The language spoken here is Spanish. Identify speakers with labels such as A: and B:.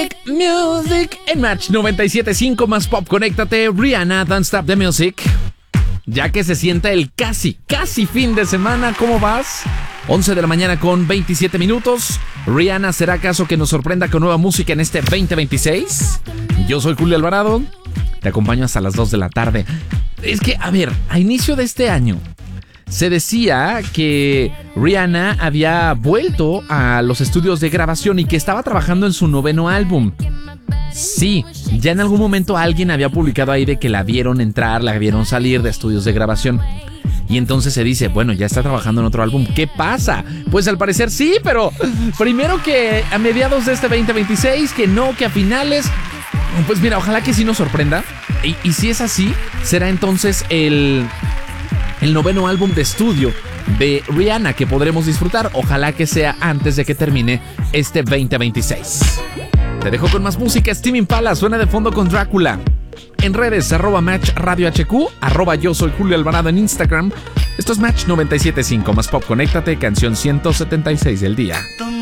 A: Music en Match 97.5 más pop. Conéctate, Rihanna, Don't Stop the Music. Ya que se sienta el casi fin de semana, ¿cómo vas? 11 de la mañana con 27 minutos. Rihanna, ¿será acaso que nos sorprenda con nueva música en este 2026? Yo soy Julio Alvarado, te acompaño hasta las 2 de la tarde. Es que, a ver, a inicio de este año se decía que Rihanna había vuelto a los estudios de grabación y que estaba trabajando en su 9º álbum. Sí, ya en algún momento alguien había publicado ahí de que la vieron entrar, la vieron salir de estudios de grabación. Y entonces se dice, bueno, ya está trabajando en otro álbum. ¿Qué pasa? Pues al parecer sí, pero primero que a mediados de este 2026, que no, que a finales. Pues mira, ojalá que sí nos sorprenda. Y si es así, será entonces el 9º álbum de estudio de Rihanna que podremos disfrutar. Ojalá que sea antes de que termine este 2026. Te dejo con más música. Tame Impala suena de fondo con Drácula. En redes, @Match Radio HQ, @Yo Soy Julio Alvarado en Instagram. Esto es Match 97.5 más pop. Conéctate, canción 176 del día.